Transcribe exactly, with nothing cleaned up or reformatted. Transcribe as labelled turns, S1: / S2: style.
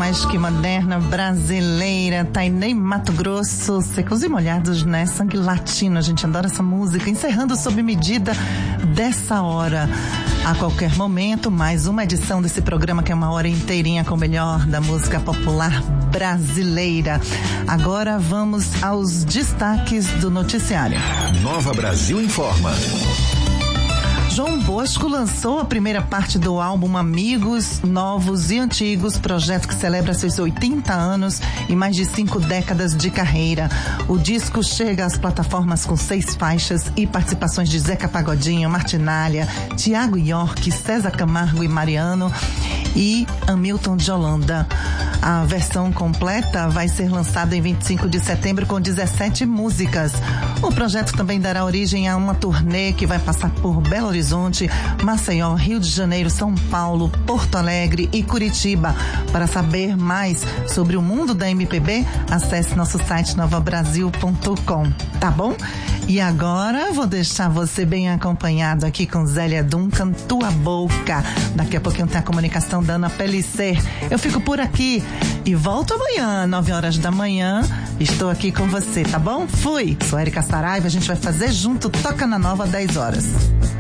S1: mais que moderna, brasileira, Tainei Mato Grosso, Secos e Molhados, né? Sangue latino, a gente adora essa música. Encerrando sob medida dessa hora. A qualquer momento, mais uma edição desse programa que é uma hora inteirinha com o melhor da música popular brasileira. Agora vamos aos destaques do noticiário.
S2: Nova Brasil Informa.
S1: João Bosco lançou a primeira parte do álbum Amigos, Novos e Antigos, projeto que celebra seus oitenta anos e mais de cinco décadas de carreira. O disco chega às plataformas com seis faixas e participações de Zeca Pagodinho, Martinália, Tiago York, César Camargo e Mariano e Hamilton de Holanda. A versão completa vai ser lançada em vinte e cinco de setembro com dezessete músicas. O projeto também dará origem a uma turnê que vai passar por Belo Horizonte, Maceió, Rio de Janeiro, São Paulo, Porto Alegre e Curitiba. Para saber mais sobre o mundo da M P B, acesse nosso site nova brasil ponto com, tá bom? E agora vou deixar você bem acompanhado aqui com Zélia Duncan, Tua Boca. Daqui a pouquinho tem a comunicação da Ana Pellicer. Eu fico por aqui e volto amanhã, nove horas da manhã. Estou aqui com você, tá bom? Fui! Sou Érica Saraiva, a gente vai fazer junto Toca na Nova, dez horas.